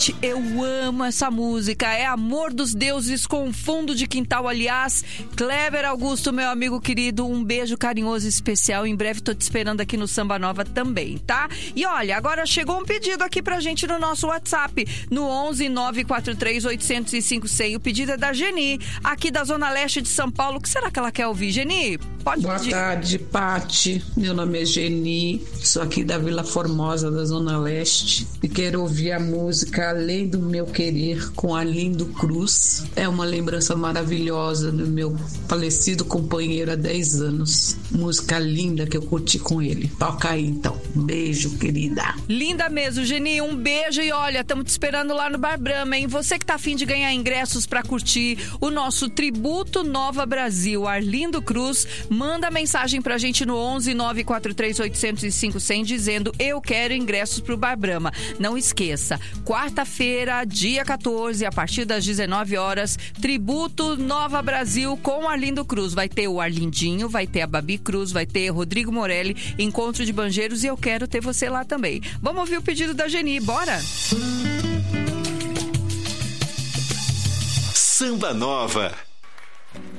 Eu amo essa música, é Amor dos Deuses com Fundo de Quintal, aliás. Cleber Augusto, meu amigo querido, um beijo carinhoso e especial. Em breve tô te esperando aqui no Samba Nova também, tá? E olha, agora chegou um pedido aqui pra gente no nosso WhatsApp, no 11 943 805 100. O pedido é da Geni, aqui da Zona Leste de São Paulo. O que será que ela quer ouvir, Geni? Pode Boa pedir. tarde, Pati. Meu nome é Geni, sou aqui da Vila Formosa, da Zona Leste, e quero ouvir a música Além do Meu Querer, com Arlindo Cruz. É uma lembrança maravilhosa do meu falecido companheiro há 10 anos. Música linda que eu curti com ele. Toca aí, então. Beijo, querida. Linda mesmo, Geni. Um beijo e olha, estamos te esperando lá no Bar Brahma, hein? Você que tá afim de ganhar ingressos pra curtir o nosso Tributo Nova Brasil, Arlindo Cruz, manda mensagem pra gente no 11 943 805 100 dizendo: eu quero ingressos pro Bar Brahma. Não esqueça, quarta-feira, dia 14, a partir das 19 horas, Tributo Nova Brasil com Arlindo Cruz. Vai ter o Arlindinho, vai ter a Babi Cruz, vai ter Rodrigo Morelli, Encontro de Banjeiros, e eu quero ter você lá também. Vamos ouvir o pedido da Geni, bora? Samba Nova.